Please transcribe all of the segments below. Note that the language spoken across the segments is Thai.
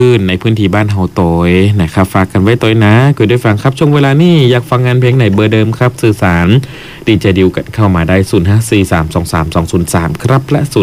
ขึ้นในพื้นที่บ้านเฮาโตยนะครับฝากกันไว้ตัวนะคุยได้ฟังครับช่วงเวลานี้อยากฟังงานเพลงไหนเบอร์เดิมครับสื่อสารดีเจดิวกันเข้ามาได้0543232203ครับและ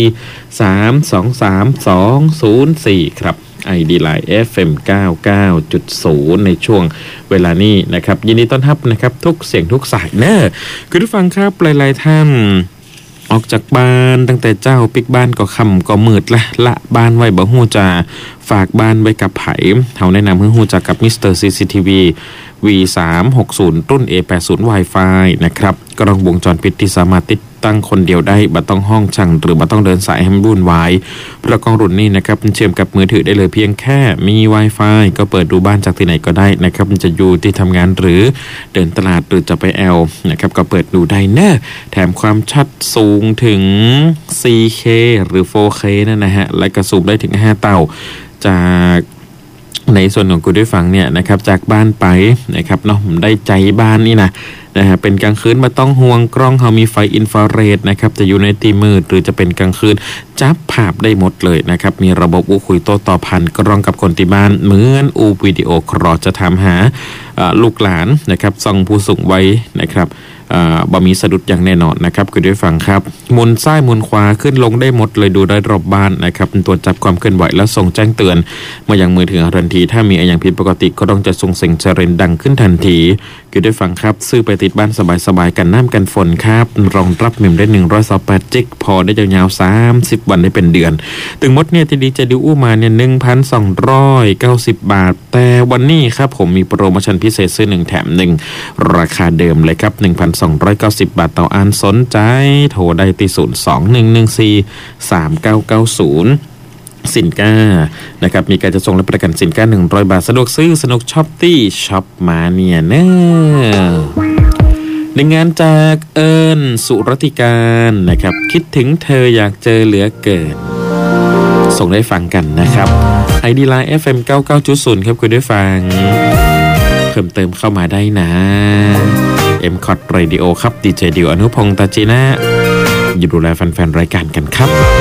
0543232204ครับID Line FM 99.0 ในช่วงเวลานี้นะครับยินดีต้อนรับนะครับทุกเสียงทุกสายเนอะคุณผู้ฟังครับหลายๆท่านออกจากบ้านตั้งแต่เจ้าปิกบ้านก็ค่ำก็มืดละบ้านไว้บ่ฮู้จะฝากบ้านไว้กับไผเฮาแนะนำให้ฮู้จักกับมิสเตอร์ CCTV V360 รุ่น A80 Wi-Fi นะครับกล้องวงจรปิดที่สามารถติดตั้งคนเดียวได้บ่ต้องห้องช่างหรือบ่ต้องเดินสายให้มันวุ่นวายเพราะกล้องรุ่นนี้นะครับเชื่อมกับมือถือได้เลยเพียงแค่มี Wi-Fi ก็เปิดดูบ้านจากที่ไหนก็ได้นะครับมันจะอยู่ที่ทำงานหรือเดินตลาดหรือจะไปแอลนะครับก็เปิดดูได้เนอะแถมความชัดสูงถึง 4K หรือ 4K นั่นนะฮะและกระสูบได้ถึง5เท่าจากในส่วนของคุณได้ฟังเนี่ยนะครับจากบ้านไปนะครับเนาะผมได้ใจบ้านนี่นะฮะเป็นกลางคืนมาต้องห่วงกล้องเขามีไฟอินฟราเรดนะครับจะอยู่ในที่มืดหรือจะเป็นกลางคืนจับภาพได้หมดเลยนะครับมีระบบคุยโต้ตอบผ่านกล้องกับคนที่บ้านเหมือนวิดีโอคอลจะทำหาลูกหลานนะครับส่องผู้สูงวัยนะครับบ่มีสะดุดอย่างแน่นอนนะครับคุณได้ฟังครับหมุนซ้ายหมุนขวาขึ้นลงได้หมดเลยดูได้รอบบ้านนะครับตรวจจับความเคลื่อนไหวและส่งแจ้งเตือนมายังมือถือทันทีถ้ามีอะไรอย่างผิดปกติก็ต้องจะส่งเสียงเซเรนดังขึ้นทันทีคุณได้ฟังครับซื้อไปติดบ้านสบายๆกันน้ำกันฝนครับรองรับเมมได้128จิกพอได้ยาวๆ30วันได้เป็นเดือนถึงหมดเนี่ยที่ดีจะดูมาเนี่ย 1,290 บาทแต่วันนี้ครับผมมีโปรโมชั่นพิเศษซื้อ1แถม1ราคาเดิมเลยครับ 1,290 บาทต่ออันสนใจโทรได้ที่02-114-3990สินค้านะครับมีการจะส่งและประกันสินค้า100 บาทสะดวกซื้อสนุกช็อปตี้ช็อปมาเนี่ยเนอะในงานจากเอิญสุรติการนะครับคิดถึงเธออยากเจอเหลือเกินส่งได้ฟังกันนะครับ ID Line FM 99.0 ครับคุณได้ฟังเพิ่มเติมเข้ามาได้นะ MCOT Radio ครับดีเจดิวอนุพงษ์ตาจีนะอยู่ดูแลแฟนๆรายการกันครับ